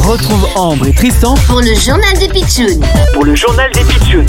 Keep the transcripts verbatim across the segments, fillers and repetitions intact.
Retrouve Ambre et Tristan pour le journal des Pitchouns. Pour le journal des Pitchouns.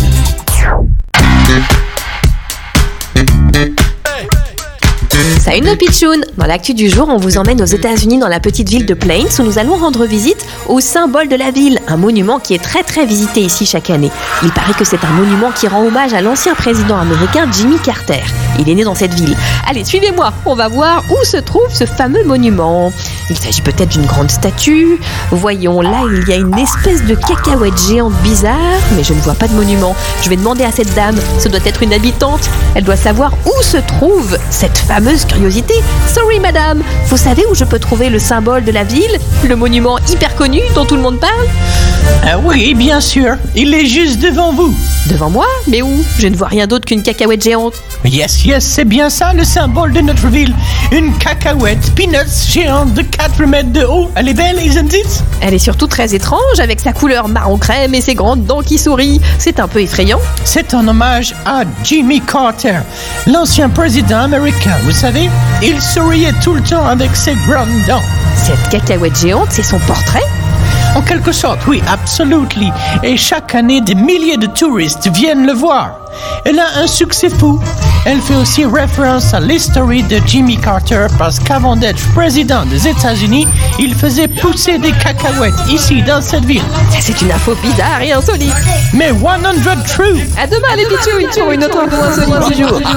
Salut nos pitchouns! Dans l'actu du jour, on vous emmène aux États-Unis dans la petite ville de Plains où nous allons rendre visite au symbole de la ville, un monument qui est très très visité ici chaque année. Il paraît que c'est un monument qui rend hommage à l'ancien président américain Jimmy Carter. Il est né dans cette ville. Allez, suivez-moi, on va voir où se trouve ce fameux monument. Il s'agit peut-être d'une grande statue. Voyons, là il y a une espèce de cacahuète géante bizarre, mais je ne vois pas de monument. Je vais demander à cette dame, ce doit être une habitante. Elle doit savoir où se trouve cette fameuse curiosité. Sorry madame, vous savez où je peux trouver le symbole de la ville, le monument hyper connu dont tout le monde parle? Ah oui, bien sûr, il est juste devant vous. Devant moi? Mais où? Je ne vois rien d'autre qu'une cacahuète géante. Yes, yes, c'est bien ça le symbole de notre ville. Une cacahuète peanuts géante de quatre mètres de haut. Elle est belle, isn't it? Elle est surtout très étrange avec sa couleur marron crème et ses grandes dents qui sourient. C'est un peu effrayant. C'est un hommage à Jimmy Carter, l'ancien président américain, vous savez. Il souriait tout le temps avec ses grandes dents. Cette cacahuète géante, c'est son portrait? En quelque sorte, oui, absolutely. Et chaque année, des milliers de touristes viennent le voir. Elle a un succès fou. Elle fait aussi référence à l'histoire de Jimmy Carter parce qu'avant d'être président des États-Unis, il faisait pousser des cacahuètes ici, dans cette ville. C'est une info bizarre et insolite. Mais cent true. À demain les pitchouins pour une autre info insolite du jour.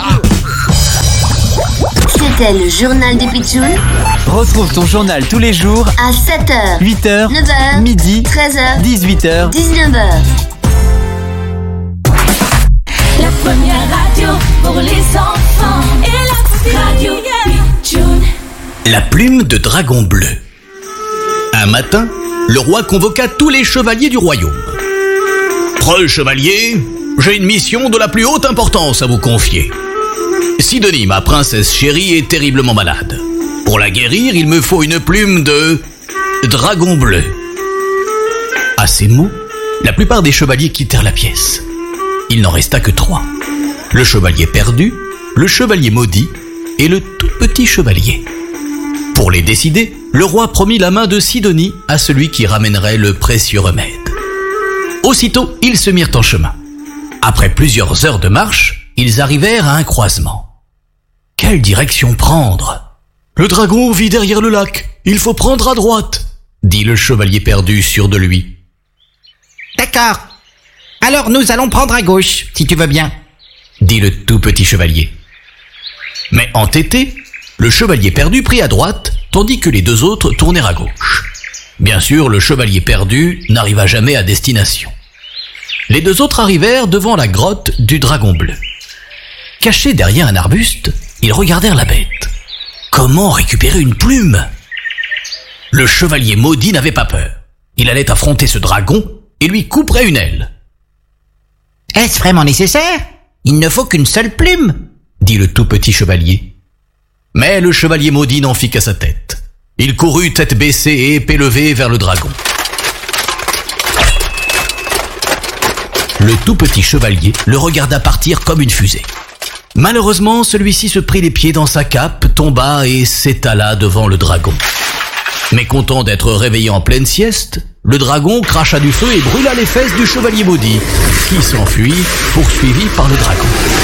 C'était le journal des Pitchouns. Retrouve ton journal tous les jours à sept heures, huit heures, neuf heures, midi, treize heures, dix-huit heures, dix-neuf heures. La première radio pour les enfants et la radio Pitchoun. La plume de dragon bleu. Un matin, le roi convoqua tous les chevaliers du royaume. Preux chevaliers, j'ai une mission de la plus haute importance à vous confier. Sidonie, ma princesse chérie, est terriblement malade. Pour la guérir, il me faut une plume de dragon bleu. À ces mots, la plupart des chevaliers quittèrent la pièce. Il n'en resta que trois. Le chevalier perdu, le chevalier maudit et le tout petit chevalier. Pour les décider, le roi promit la main de Sidonie à celui qui ramènerait le précieux remède. Aussitôt, ils se mirent en chemin. Après plusieurs heures de marche, ils arrivèrent à un croisement. Quelle direction prendre? Le dragon vit derrière le lac. Il faut prendre à droite, dit le chevalier perdu sûr de lui. D'accord. Alors nous allons prendre à gauche, si tu veux bien, dit le tout petit chevalier. Mais entêté, le chevalier perdu prit à droite, tandis que les deux autres tournèrent à gauche. Bien sûr, le chevalier perdu n'arriva jamais à destination. Les deux autres arrivèrent devant la grotte du dragon bleu. Cachés derrière un arbuste, ils regardèrent la bête. Comment récupérer une plume? Le chevalier maudit n'avait pas peur. Il allait affronter ce dragon et lui couperait une aile. Est-ce vraiment nécessaire? Il ne faut qu'une seule plume, dit le tout petit chevalier. Mais le chevalier maudit n'en fit qu'à sa tête. Il courut tête baissée et épée levée vers le dragon. Le tout petit chevalier le regarda partir comme une fusée. Malheureusement, celui-ci se prit les pieds dans sa cape, tomba et s'étala devant le dragon. Mécontent d'être réveillé en pleine sieste, le dragon cracha du feu et brûla les fesses du chevalier maudit, qui s'enfuit, poursuivi par le dragon.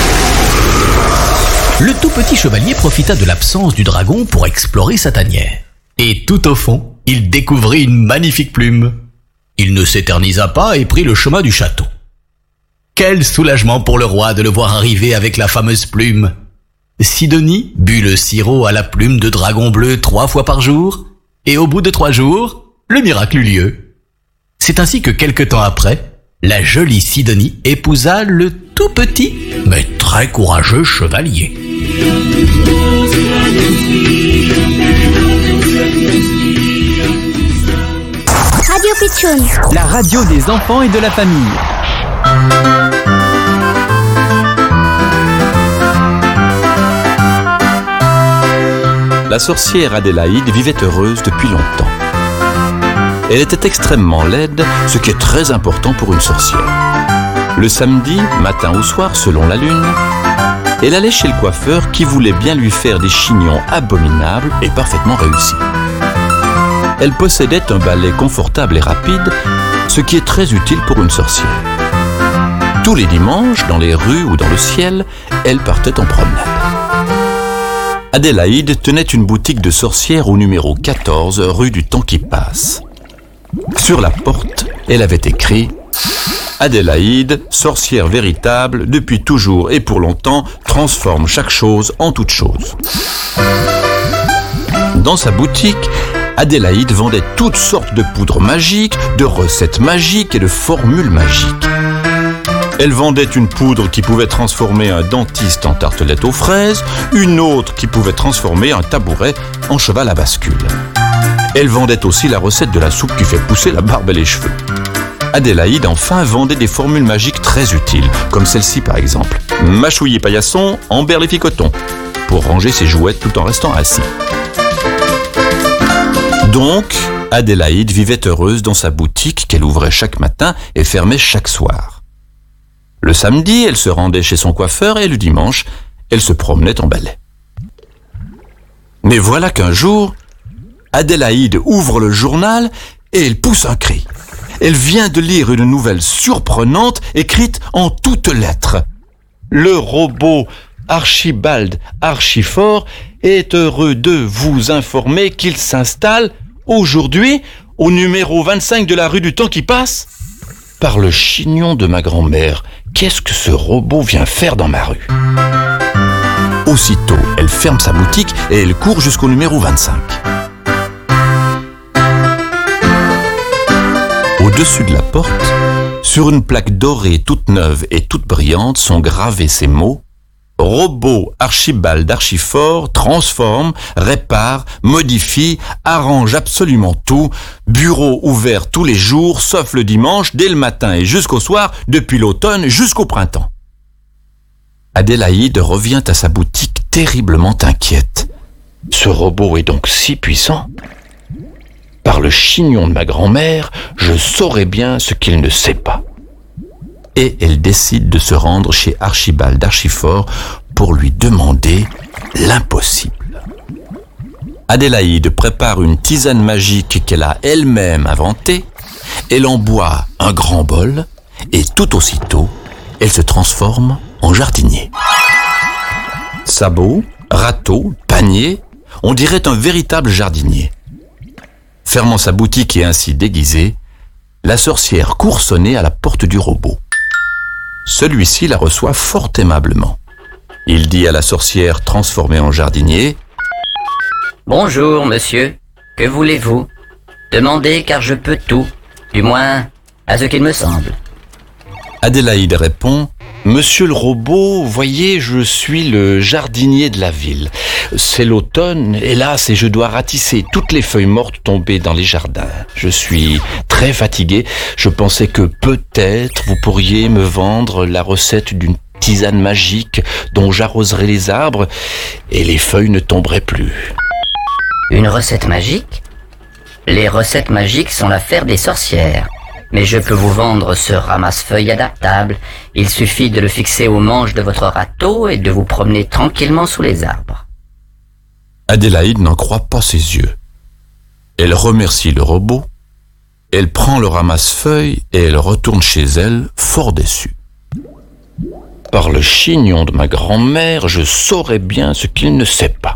Le tout petit chevalier profita de l'absence du dragon pour explorer sa tanière. Et tout au fond, il découvrit une magnifique plume. Il ne s'éternisa pas et prit le chemin du château. Quel soulagement pour le roi de le voir arriver avec la fameuse plume. Sidonie but le sirop à la plume de dragon bleu trois fois par jour, et au bout de trois jours, le miracle eut lieu. C'est ainsi que quelque temps après, la jolie Sidonie épousa le tout petit, mais très courageux chevalier. Radio Pitchoun. La radio des enfants et de la famille. La sorcière Adélaïde vivait heureuse depuis longtemps. Elle était extrêmement laide, ce qui est très important pour une sorcière. Le samedi, matin ou soir, selon la lune, elle allait chez le coiffeur qui voulait bien lui faire des chignons abominables et parfaitement réussis. elle possédait un balai confortable et rapide, ce qui est très utile pour une sorcière. Tous les dimanches, dans les rues ou dans le ciel, elle partait en promenade. Adélaïde tenait une boutique de sorcière au numéro quatorze, rue du Temps qui passe. Sur la porte, elle avait écrit « Adélaïde, sorcière véritable, depuis toujours et pour longtemps, transforme chaque chose en toute chose. » Dans sa boutique, Adélaïde vendait toutes sortes de poudres magiques, de recettes magiques et de formules magiques. Elle vendait une poudre qui pouvait transformer un dentiste en tartelette aux fraises, une autre qui pouvait transformer un tabouret en cheval à bascule. Elle vendait aussi la recette de la soupe qui fait pousser la barbe et les cheveux. Adélaïde, enfin, vendait des formules magiques très utiles, comme celle-ci par exemple. Mâchouiller paillasson, emberlifi coton, pour ranger ses jouets tout en restant assis. Donc, Adélaïde vivait heureuse dans sa boutique qu'elle ouvrait chaque matin et fermait chaque soir. Le samedi, elle se rendait chez son coiffeur et le dimanche, elle se promenait en balai. Mais voilà qu'un jour, Adélaïde ouvre le journal et elle pousse un cri. Elle vient de lire une nouvelle surprenante écrite en toutes lettres. Le robot Archibald Archifort est heureux de vous informer qu'il s'installe aujourd'hui au numéro vingt-cinq de la rue du Temps qui passe. Par le chignon de ma grand-mère, qu'est-ce que ce robot vient faire dans ma rue ? Aussitôt, elle ferme sa boutique et elle court jusqu'au numéro vingt-cinq. Au-dessus de la porte, sur une plaque dorée toute neuve et toute brillante, sont gravés ces mots « Robot Archibald Archifort transforme, répare, modifie, arrange absolument tout. Bureau ouvert tous les jours, sauf le dimanche, dès le matin et jusqu'au soir, depuis l'automne jusqu'au printemps. » Adélaïde revient à sa boutique terriblement inquiète. Ce robot est donc si puissant ? Par le chignon de ma grand-mère, je saurais bien ce qu'il ne sait pas. Et elle décide de se rendre chez Archibald Archifort pour lui demander l'impossible. Adélaïde prépare une tisane magique qu'elle a elle-même inventée. Elle en boit un grand bol et tout aussitôt, elle se transforme en jardinier. Sabots, râteaux, paniers, on dirait un véritable jardinier. Fermant sa boutique et ainsi déguisée, la sorcière court sonner à la porte du robot. Celui-ci la reçoit fort aimablement. Il dit à la sorcière transformée en jardinier « Bonjour, monsieur. Que voulez-vous ? Demandez car je peux tout, du moins à ce qu'il me semble. » Adélaïde répond « Monsieur le robot, voyez, je suis le jardinier de la ville. C'est l'automne, hélas, et je dois ratisser toutes les feuilles mortes tombées dans les jardins. Je suis très fatigué. Je pensais que peut-être vous pourriez me vendre la recette d'une tisane magique dont j'arroserais les arbres et les feuilles ne tomberaient plus. » Une recette magique ? Les recettes magiques sont l'affaire des sorcières. Mais je peux vous vendre ce ramasse-feuilles adaptable. Il suffit de le fixer au manche de votre râteau et de vous promener tranquillement sous les arbres. Adélaïde n'en croit pas ses yeux. Elle remercie le robot, elle prend le ramasse-feuilles et elle retourne chez elle, fort déçue. Par le chignon de ma grand-mère, je saurais bien ce qu'il ne sait pas.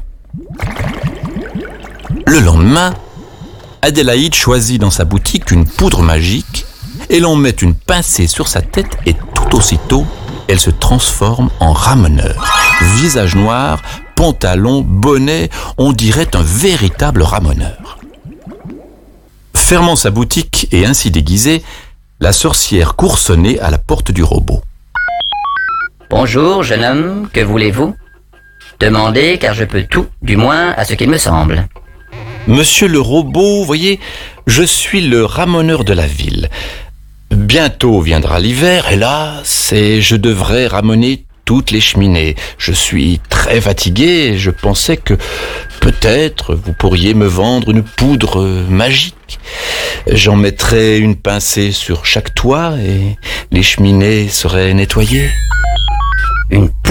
Le lendemain, Adélaïde choisit dans sa boutique une poudre magique, elle en met une pincée sur sa tête et tout aussitôt, elle se transforme en ramoneur. Visage noir, pantalon, bonnet, on dirait un véritable ramoneur. Fermant sa boutique et ainsi déguisée, la sorcière court sonner à la porte du robot. « Bonjour, jeune homme, que voulez-vous ? Demandez car je peux tout, du moins à ce qu'il me semble. » Monsieur le robot, voyez, je suis le ramoneur de la ville. Bientôt viendra l'hiver, hélas, et je devrais ramoner toutes les cheminées. Je suis très fatigué et je pensais que peut-être vous pourriez me vendre une poudre magique. J'en mettrais une pincée sur chaque toit et les cheminées seraient nettoyées. Une poudre magique ?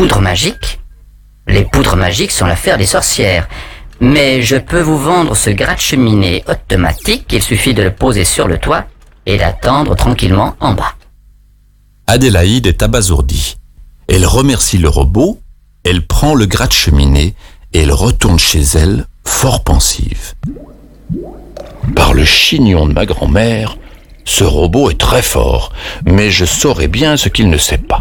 Les poudres magiques sont l'affaire des sorcières. Mais je peux vous vendre ce gratte-cheminée automatique, il suffit de le poser sur le toit et d'attendre tranquillement en bas. Adélaïde est abasourdie. Elle remercie le robot, elle prend le gratte-cheminée et elle retourne chez elle, fort pensive. Par le chignon de ma grand-mère, ce robot est très fort, mais je saurais bien ce qu'il ne sait pas.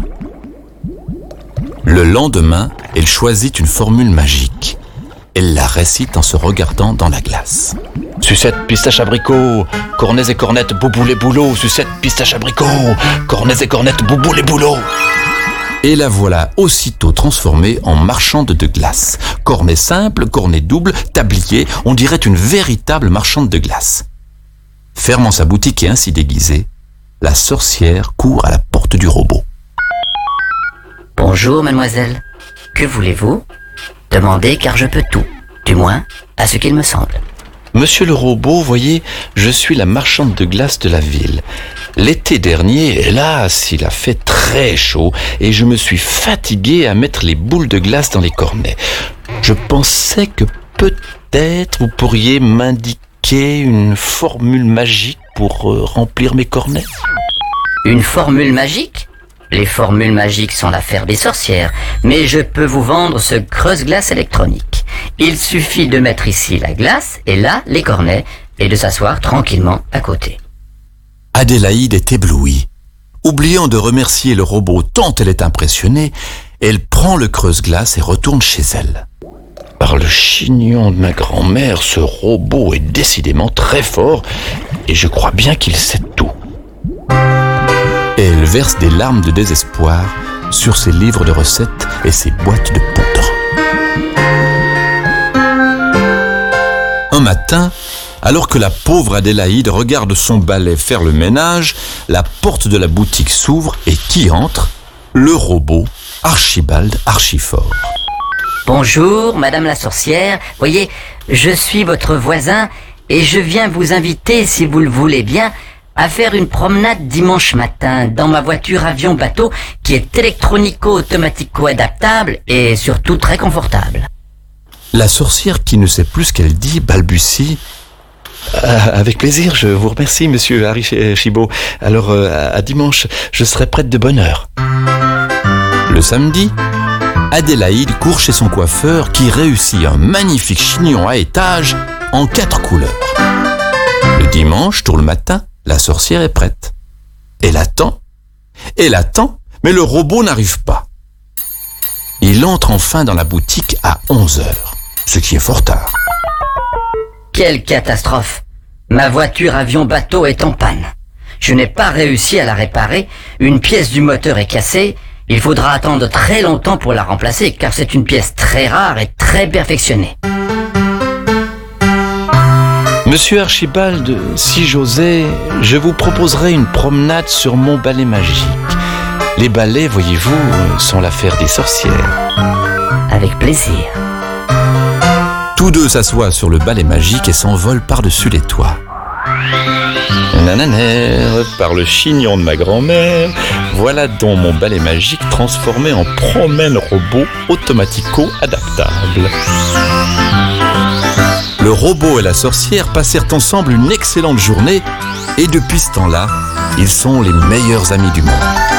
Le lendemain, elle choisit une formule magique. Elle la récite en se regardant dans la glace. Sucette, pistache, abricot, cornets et cornettes, boubou les boulots. Sucette, pistache, abricot, cornets et cornettes, boubou les boulots. Et la voilà aussitôt transformée en marchande de glace. Cornet simple, cornet double, tablier, on dirait une véritable marchande de glace. Fermant sa boutique et ainsi déguisée, la sorcière court à la porte du robot. Bonjour, mademoiselle. Que voulez-vous ? Demandez car je peux tout, du moins à ce qu'il me semble. Monsieur le robot, voyez, je suis la marchande de glace de la ville. L'été dernier, hélas, il a fait très chaud et je me suis fatigué à mettre les boules de glace dans les cornets. Je pensais que peut-être vous pourriez m'indiquer une formule magique pour euh, remplir mes cornets. Une formule magique ? Les formules magiques sont l'affaire des sorcières, mais je peux vous vendre ce creuse-glace électronique. Il suffit de mettre ici la glace et là les cornets et de s'asseoir tranquillement à côté. Adélaïde est éblouie. Oubliant de remercier le robot tant elle est impressionnée, elle prend le creuse-glace et retourne chez elle. Par le chignon de ma grand-mère, ce robot est décidément très fort et je crois bien qu'il sait tout. Et elle verse des larmes de désespoir sur ses livres de recettes et ses boîtes de poudre. Un matin, alors que la pauvre Adélaïde regarde son balai faire le ménage, la porte de la boutique s'ouvre et qui entre ? Le robot Archibald Archifort. Bonjour, madame la sorcière. Voyez, je suis votre voisin et je viens vous inviter, si vous le voulez bien, à faire une promenade dimanche matin dans ma voiture avion-bateau qui est électronico-automatico-adaptable et surtout très confortable. La sorcière, qui ne sait plus ce qu'elle dit, balbutie. Euh, avec plaisir, je vous remercie, monsieur Archibald. Alors, euh, à dimanche, je serai prête de bonne heure. Le samedi, Adélaïde court chez son coiffeur qui réussit un magnifique chignon à étages en quatre couleurs. Le dimanche, tôt le matin, la sorcière est prête. Elle attend, elle attend, mais le robot n'arrive pas. Il entre enfin dans la boutique à onze heures, ce qui est fort tard. Quelle catastrophe! Ma voiture avion-bateau est en panne. Je n'ai pas réussi à la réparer, une pièce du moteur est cassée, il faudra attendre très longtemps pour la remplacer car c'est une pièce très rare et très perfectionnée. Monsieur Archibald, si j'osais, je vous proposerais une promenade sur mon balai magique. Les balais, voyez-vous, sont l'affaire des sorcières. Avec plaisir. Tous deux s'assoient sur le balai magique et s'envolent par-dessus les toits. Nananère, par le chignon de ma grand-mère, voilà donc mon balai magique transformé en promène-robot automatico-adaptable. Le robot et la sorcière passèrent ensemble une excellente journée et depuis ce temps-là, ils sont les meilleurs amis du monde.